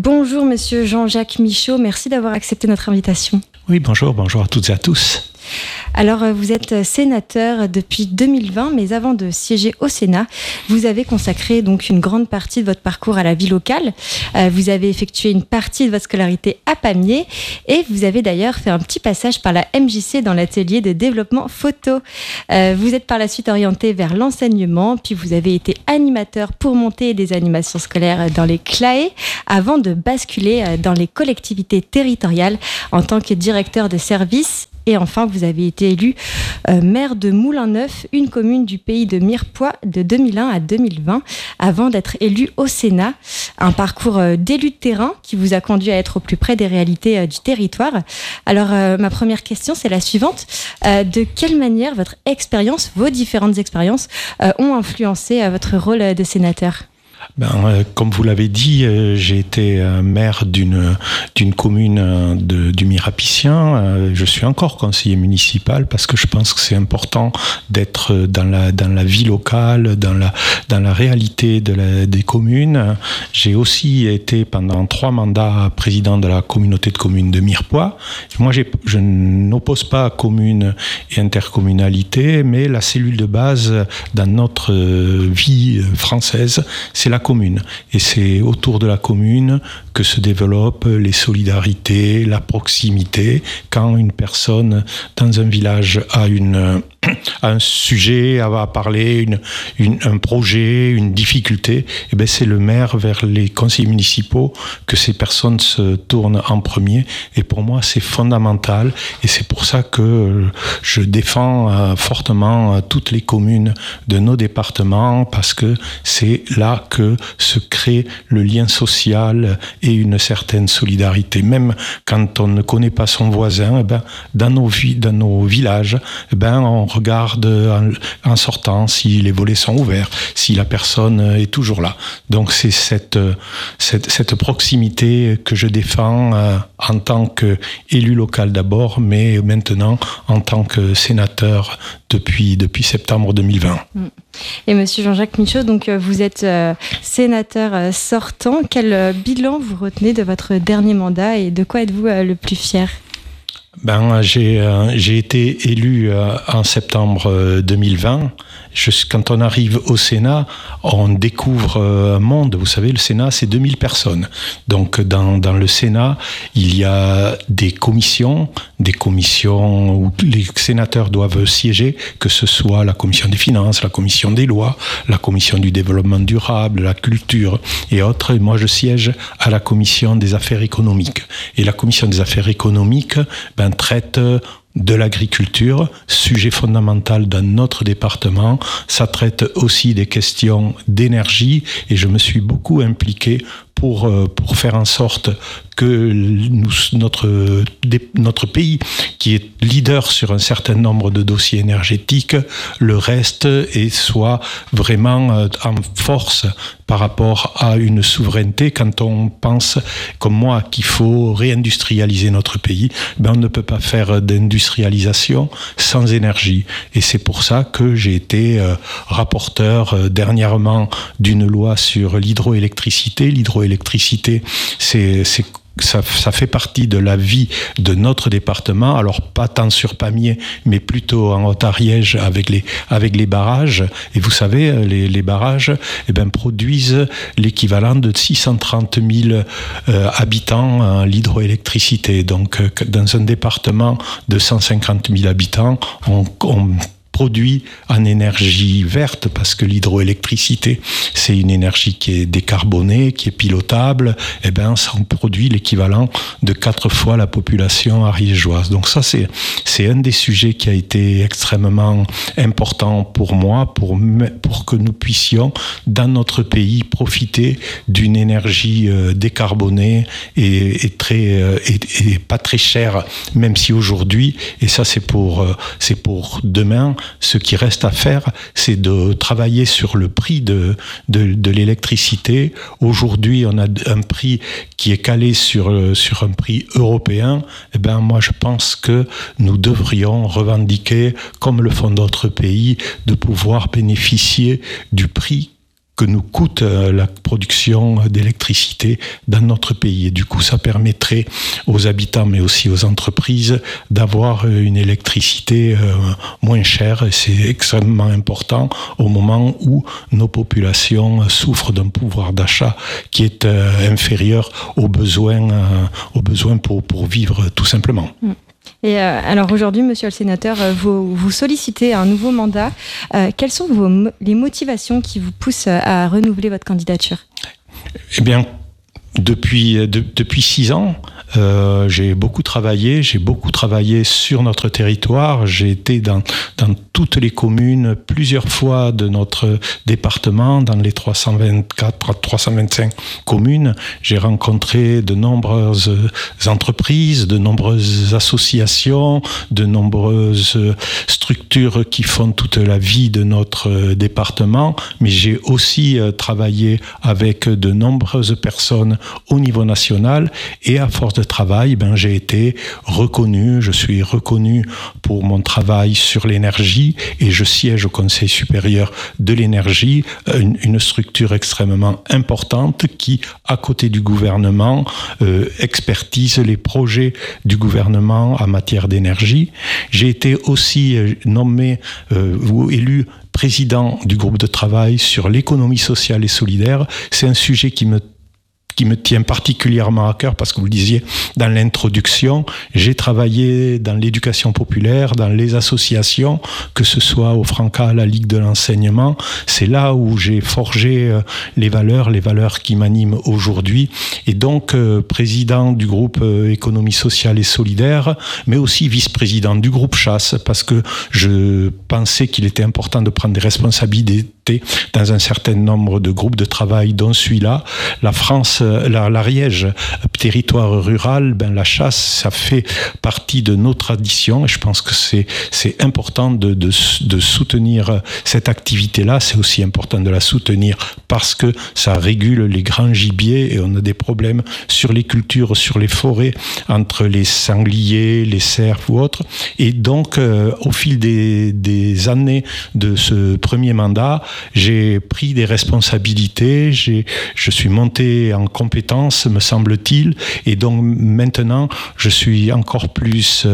Bonjour Monsieur Jean-Jacques Michaud, merci d'avoir accepté notre invitation. Oui, bonjour à toutes et à tous. Alors, vous êtes sénateur depuis 2020, mais avant de siéger au Sénat, vous avez consacré donc une grande partie de votre parcours à la vie locale. Vous avez effectué une partie de votre scolarité à Pamiers et vous avez d'ailleurs fait un petit passage par la MJC dans l'atelier de développement photo. Vous êtes par la suite orienté vers l'enseignement, puis vous avez été animateur pour monter des animations scolaires dans les CLAE avant de basculer dans les collectivités territoriales en tant que directeur de service. Et enfin, vous avez été élu maire de Moulin-Neuf, une commune du pays de Mirepoix de 2001 à 2020, avant d'être élu au Sénat. Un parcours d'élu de terrain qui vous a conduit à être au plus près des réalités du territoire. Alors, ma première question, c'est la suivante. De quelle manière vos différentes expériences, ont influencé votre rôle de sénateur ? Comme vous l'avez dit, j'ai été maire d'une commune du Mirapicien. Je suis encore conseiller municipal parce que je pense que c'est important d'être dans la vie locale, dans la réalité des communes. J'ai aussi été pendant 3 mandats président de la communauté de communes de Mirepoix. Moi, je n'oppose pas commune et intercommunalité, mais la cellule de base dans notre vie française, c'est la commune. Et c'est autour de la commune que se développent les solidarités, la proximité. Quand une personne dans un village a un sujet à parler, un projet, une difficulté, et bien c'est le maire vers les conseillers municipaux que ces personnes se tournent en premier. Et pour moi, c'est fondamental. Et c'est pour ça que je défends fortement toutes les communes de nos départements, parce que c'est là que se crée le lien social et une certaine solidarité. Même quand on ne connaît pas son voisin, dans nos villages, on regarde en sortant si les volets sont ouverts, si la personne est toujours là. Donc c'est cette proximité que je défends en tant qu'élu local d'abord, mais maintenant en tant que sénateur depuis septembre 2020. Et Monsieur Jean-Jacques Michaud, donc vous êtes sénateur sortant. Quel bilan vous retenez de votre dernier mandat et de quoi êtes-vous le plus fier ? J'ai été élu en septembre 2020. Quand on arrive au Sénat, on découvre un monde. Vous savez, le Sénat, c'est 2000 personnes. Donc, dans le Sénat, il y a des commissions où les sénateurs doivent siéger, que ce soit la commission des finances, la commission des lois, la commission du développement durable, la culture et autres. Et moi, je siège à la commission des affaires économiques. Et la commission des affaires économiques, traite de l'agriculture, sujet fondamental dans notre département. Ça traite aussi des questions d'énergie et je me suis beaucoup impliqué pour faire en sorte que notre pays, qui est leader sur un certain nombre de dossiers énergétiques, le reste et soit vraiment en force par rapport à une souveraineté. Quand on pense, comme moi, qu'il faut réindustrialiser notre pays, on ne peut pas faire d'industrialisation sans énergie. Et c'est pour ça que j'ai été rapporteur dernièrement d'une loi sur l'hydroélectricité. L'hydroélectricité, ça fait partie de la vie de notre département, alors pas tant sur Pamiers, mais plutôt en Haute-Ariège avec les barrages. Et vous savez, les barrages produisent l'équivalent de 630 000 habitants à l'hydroélectricité. Donc, dans un département de 150 000 habitants, on produit en énergie verte, parce que l'hydroélectricité, c'est une énergie qui est décarbonée, qui est pilotable, ça en produit l'équivalent de 4 fois la population ariégeoise. Donc ça, c'est un des sujets qui a été extrêmement important pour moi, pour que nous puissions, dans notre pays, profiter d'une énergie décarbonée et pas très chère, même si aujourd'hui, et ça c'est pour demain, ce qui reste à faire, c'est de travailler sur le prix de l'électricité. Aujourd'hui, on a un prix qui est calé sur un prix européen. Moi, je pense que nous devrions revendiquer, comme le font d'autres pays, de pouvoir bénéficier du prix que nous coûte la production d'électricité dans notre pays. Et du coup, ça permettrait aux habitants, mais aussi aux entreprises, d'avoir une électricité moins chère. Et c'est extrêmement important au moment où nos populations souffrent d'un pouvoir d'achat qui est inférieur aux besoins pour vivre tout simplement. Et alors aujourd'hui, monsieur le sénateur, vous sollicitez un nouveau mandat. Quelles sont les motivations qui vous poussent à renouveler votre candidature ? Eh bien, depuis 6 ans, j'ai beaucoup travaillé sur notre territoire. J'ai été dans toutes les communes plusieurs fois de notre département, dans les 325 communes. J'ai rencontré de nombreuses entreprises, de nombreuses associations, de nombreuses structures qui font toute la vie de notre département, mais j'ai aussi travaillé avec de nombreuses personnes au niveau national, et à force de travail, j'ai été reconnu, je suis reconnu pour mon travail sur l'énergie, et je siège au Conseil supérieur de l'énergie, une structure extrêmement importante qui, à côté du gouvernement, expertise les projets du gouvernement en matière d'énergie. J'ai été aussi nommé ou élu président du groupe de travail sur l'économie sociale et solidaire. C'est un sujet qui me tient particulièrement à cœur, parce que vous le disiez dans l'introduction, j'ai travaillé dans l'éducation populaire, dans les associations, que ce soit au Franca, à la Ligue de l'enseignement. C'est là où j'ai forgé les valeurs qui m'animent aujourd'hui. Et donc, président du groupe économie sociale et solidaire, mais aussi vice-président du groupe chasse, parce que je pensais qu'il était important de prendre des responsabilités dans un certain nombre de groupes de travail, dont celui-là. La France, l'Ariège, territoire rural, la chasse, ça fait partie de nos traditions, et je pense que c'est important de soutenir cette activité-là. C'est aussi important de la soutenir parce que ça régule les grands gibiers, et on a des problèmes sur les cultures, sur les forêts, entre les sangliers, les cerfs ou autres. Et donc, au fil des années de ce premier mandat, j'ai pris des responsabilités, je suis monté en compétences, me semble-t-il, et donc maintenant, je suis encore plus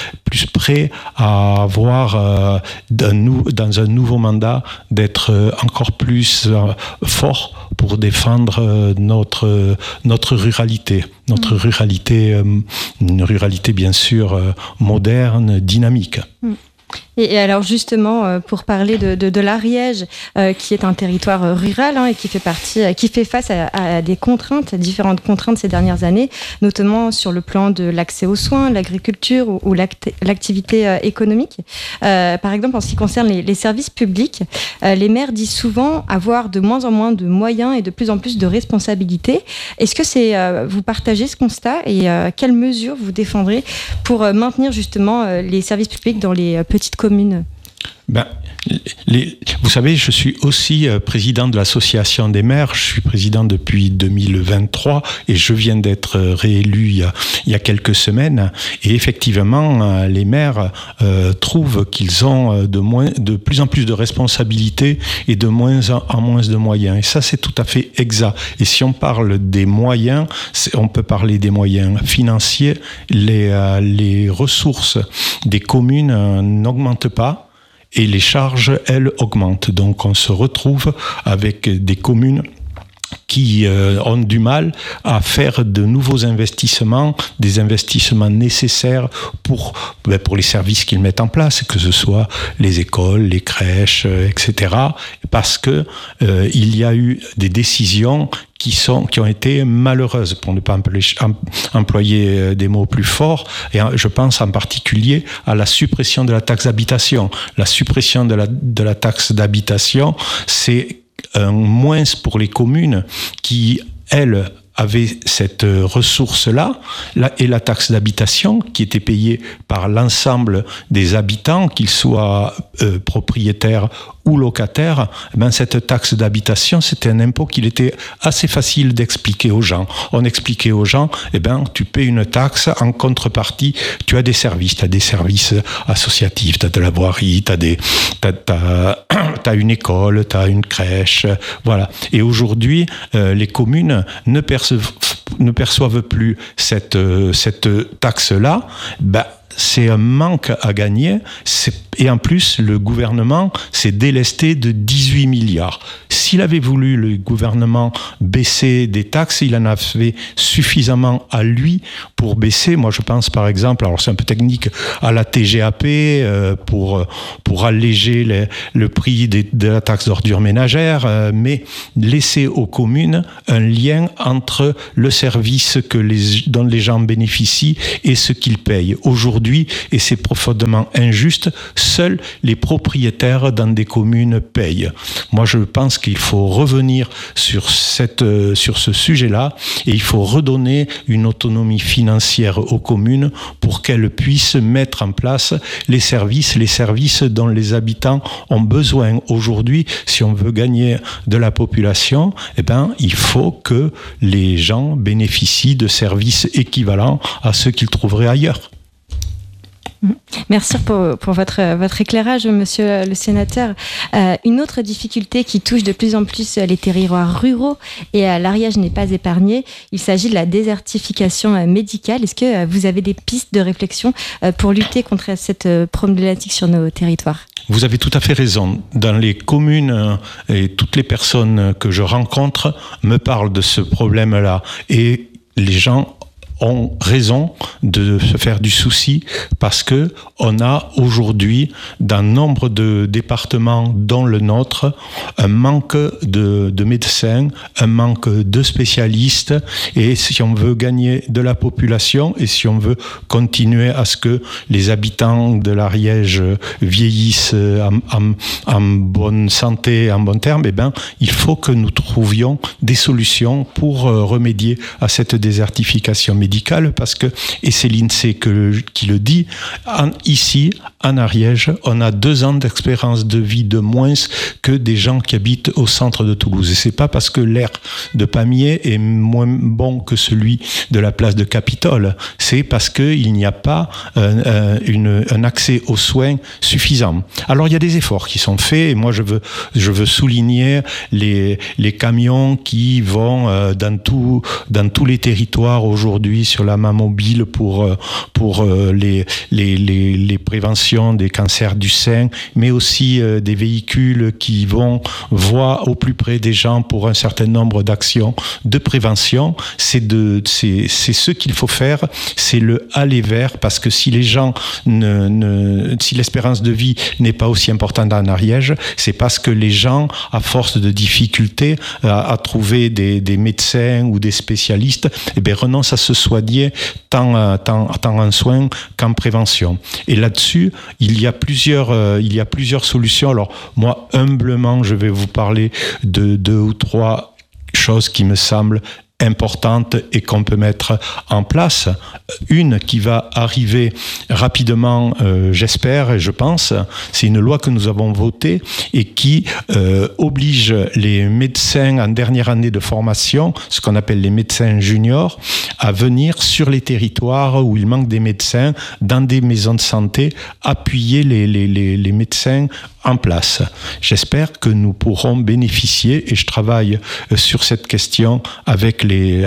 prêt à avoir, dans un nouveau mandat, d'être encore plus fort pour défendre notre ruralité. Notre ruralité, une ruralité bien sûr moderne, dynamique. Et alors justement, pour parler de l'Ariège, qui est un territoire rural et qui fait face à des contraintes, différentes contraintes ces dernières années, notamment sur le plan de l'accès aux soins, l'agriculture ou l'activité économique. Par exemple, en ce qui concerne les services publics, les maires disent souvent avoir de moins en moins de moyens et de plus en plus de responsabilités. Est-ce que vous partagez ce constat, et quelles mesures vous défendrez pour maintenir justement les services publics dans les petites communes? Vous savez, je suis aussi président de l'association des maires. Je suis président depuis 2023 et je viens d'être réélu il y a quelques semaines. Et effectivement, les maires trouvent qu'ils ont de plus en plus de responsabilités et de moins en moins de moyens. Et ça, c'est tout à fait exact. Et si on parle des moyens, on peut parler des moyens financiers. Les ressources des communes n'augmentent pas. Et les charges, elles, augmentent. Donc on se retrouve avec des communes qui ont du mal à faire de nouveaux investissements, des investissements nécessaires pour les services qu'ils mettent en place, que ce soit les écoles, les crèches, etc. Parce que il y a eu des décisions qui ont été malheureuses, pour ne pas employer des mots plus forts. Et je pense en particulier à la suppression de la taxe d'habitation. La suppression de la taxe d'habitation, c'est un moins pour les communes qui, elles, avaient cette ressource-là, et la taxe d'habitation qui était payée par l'ensemble des habitants, qu'ils soient propriétaires ou locataire, cette taxe d'habitation, c'était un impôt qu'il était assez facile d'expliquer aux gens. On expliquait aux gens, tu paies une taxe, en contrepartie, tu as des services. Tu as des services associatifs, tu as de la voirie, t'as une école, tu as une crèche, voilà. Et aujourd'hui, les communes ne perçoivent plus cette taxe-là. C'est un manque à gagner. Et en plus, le gouvernement s'est délesté de 18 milliards. S'il avait voulu, le gouvernement, baisser des taxes, il en avait suffisamment à lui pour baisser. Moi, je pense par exemple, alors c'est un peu technique, à la TGAP pour alléger le prix de la taxe d'ordures ménagères, mais laisser aux communes un lien entre le service dont les gens bénéficient et ce qu'ils payent. Aujourd'hui, et c'est profondément injuste, seuls les propriétaires dans des communes payent. Moi, je pense qu'il faut revenir sur ce sujet-là et il faut redonner une autonomie financière aux communes pour qu'elles puissent mettre en place les services dont les habitants ont besoin. Aujourd'hui, si on veut gagner de la population, il faut que les gens bénéficient de services équivalents à ceux qu'ils trouveraient ailleurs. Merci pour votre éclairage, monsieur le sénateur. Une autre difficulté qui touche de plus en plus les territoires ruraux, et l'Ariège n'est pas épargné, il s'agit de la désertification médicale. Est-ce que vous avez des pistes de réflexion pour lutter contre cette problématique sur nos territoires ? Vous avez tout à fait raison. Dans les communes, et toutes les personnes que je rencontre me parlent de ce problème-là. Et les gens ont raison de se faire du souci parce que on a aujourd'hui, dans nombre de départements dont le nôtre, un manque de médecins, un manque de spécialistes, et si on veut gagner de la population et si on veut continuer à ce que les habitants de l'Ariège vieillissent en bonne santé, en bon terme, il faut que nous trouvions des solutions pour remédier à cette désertification médicale, parce que, et c'est l'INSEE qui le dit, ici, en Ariège, on a 2 ans d'espérance de vie de moins que des gens qui habitent au centre de Toulouse. Et c'est pas parce que l'air de Pamiers est moins bon que celui de la place de Capitole, c'est parce qu'il n'y a pas un accès aux soins suffisant. Alors il y a des efforts qui sont faits, et moi je veux souligner les camions qui vont dans tous les territoires aujourd'hui sur la main mobile pour les préventions des cancers du sein, mais aussi des véhicules qui vont voir au plus près des gens pour un certain nombre d'actions de prévention. C'est ce qu'il faut faire, c'est le aller vers, parce que si les gens si l'espérance de vie n'est pas aussi importante en Ariège, c'est parce que les gens, à force de difficultés à trouver des médecins ou des spécialistes, renoncent à se soigner tant en soins qu'en prévention. Et là-dessus, il y a plusieurs solutions. Alors moi, humblement, je vais vous parler de 2 ou 3 choses qui me semblent importante et qu'on peut mettre en place. Une qui va arriver rapidement, j'espère et je pense, c'est une loi que nous avons votée et qui oblige les médecins en dernière année de formation, ce qu'on appelle les médecins juniors, à venir sur les territoires où il manque des médecins, dans des maisons de santé, appuyer les médecins en place. J'espère que nous pourrons bénéficier, et je travaille sur cette question avec les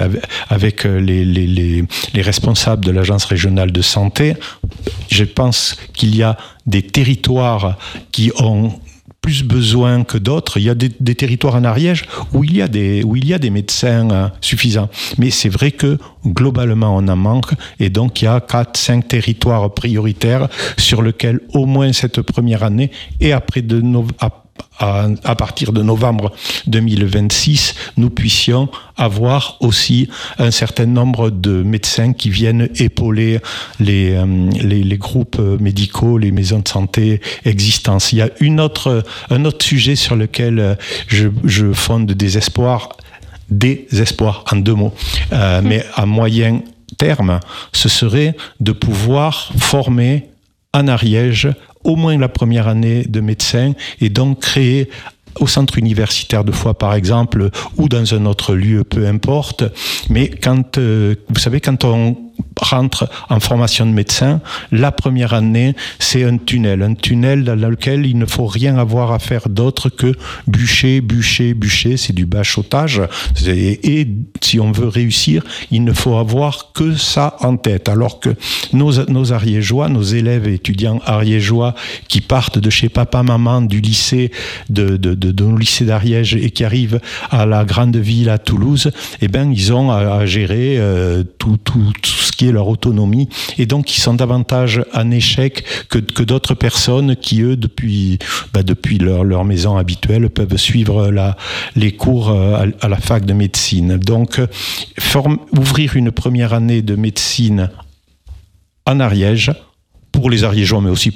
responsables de l'Agence régionale de santé. Je pense qu'il y a des territoires qui ont plus besoin que d'autres. Il y a des territoires en Ariège où il y a des médecins suffisants. Mais c'est vrai que globalement on en manque, et donc il y a 4-5 territoires prioritaires sur lesquels au moins cette première année et après à partir de novembre 2026, nous puissions avoir aussi un certain nombre de médecins qui viennent épauler les groupes médicaux, les maisons de santé existantes. Il y a un autre sujet sur lequel je fonde des espoirs en 2 mots, mais à moyen terme, ce serait de pouvoir former en Ariège au moins la première année de médecin et donc créer au centre universitaire de Foix, par exemple, ou dans un autre lieu, peu importe. Mais quand, vous savez, quand on rentre en formation de médecin, la première année, c'est un tunnel dans lequel il ne faut rien avoir à faire d'autre que bûcher, c'est du bachotage. Et si on veut réussir, il ne faut avoir que ça en tête. Alors que nos ariégeois, nos élèves et étudiants ariégeois qui partent de chez papa, maman, du lycée, de nos lycées d'Ariège et qui arrivent à la grande ville à Toulouse, eh ben, ils ont à gérer tout ce qui est leur autonomie, et donc ils sont davantage en échec que d'autres personnes qui, eux, depuis leur maison habituelle, peuvent suivre les cours à la fac de médecine. Donc, ouvrir une première année de médecine en Ariège, pour les Ariégeois, mais aussi